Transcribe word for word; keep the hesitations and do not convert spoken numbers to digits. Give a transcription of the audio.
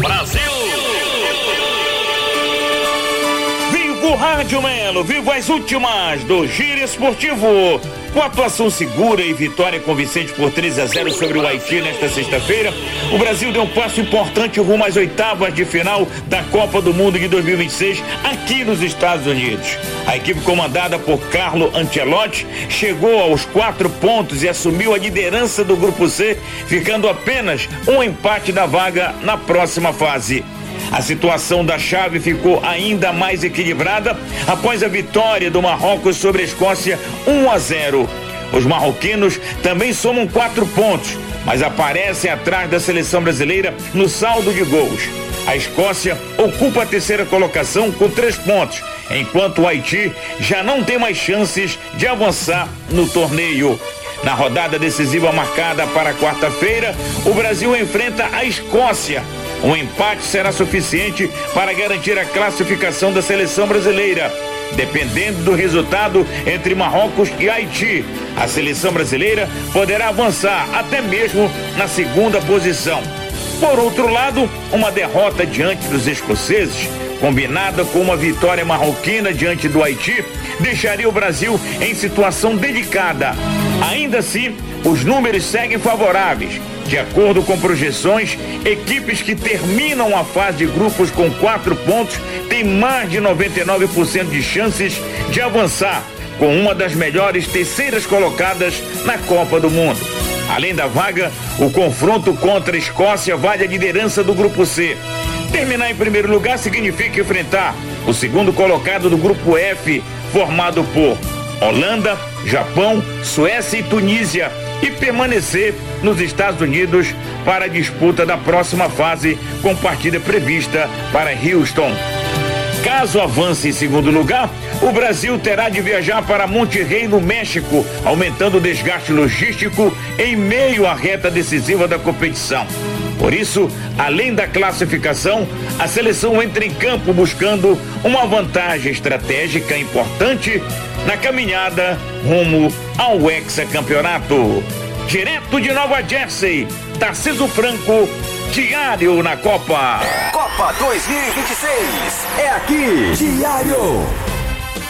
Brasil! Viva o Rádio Melo, viva as últimas do Giro Esportivo. Com atuação segura e vitória convincente por três a zero sobre o Haiti nesta sexta-feira, o Brasil deu um passo importante rumo às oitavas de final da Copa do Mundo de dois mil e vinte e seis aqui nos Estados Unidos. A equipe comandada por Carlo Ancelotti chegou aos quatro pontos e assumiu a liderança do Grupo C, ficando apenas um empate da vaga na próxima fase. A situação da chave ficou ainda mais equilibrada após a vitória do Marrocos sobre a Escócia um a zero. Os marroquinos também somam quatro pontos, mas aparecem atrás da seleção brasileira no saldo de gols. A Escócia ocupa a terceira colocação com três pontos, enquanto o Haiti já não tem mais chances de avançar no torneio. Na rodada decisiva marcada para quarta-feira, o Brasil enfrenta a Escócia. Um empate será suficiente para garantir a classificação da seleção brasileira. Dependendo do resultado entre Marrocos e Haiti, a seleção brasileira poderá avançar até mesmo na segunda posição. Por outro lado, uma derrota diante dos escoceses, combinada com uma vitória marroquina diante do Haiti, deixaria o Brasil em situação delicada. Ainda assim, os números seguem favoráveis. De acordo com projeções, equipes que terminam a fase de grupos com quatro pontos têm mais de noventa e nove por cento de chances de avançar, com uma das melhores terceiras colocadas na Copa do Mundo. Além da vaga, o confronto contra a Escócia vale a liderança do Grupo C. Terminar em primeiro lugar significa enfrentar o segundo colocado do Grupo F, formado por Holanda, Japão, Suécia e Tunísia, e permanecer nos Estados Unidos para a disputa da próxima fase, com partida prevista para Houston. Caso avance em segundo lugar, o Brasil terá de viajar para Monterrey, no México, aumentando o desgaste logístico em meio à reta decisiva da competição. Por isso, além da classificação, a seleção entra em campo buscando uma vantagem estratégica importante na caminhada rumo ao hexacampeonato. Direto de Nova Jersey, Tarcísio Franco, Diário na Copa. Copa dois mil e vinte e seis, é aqui, Diário.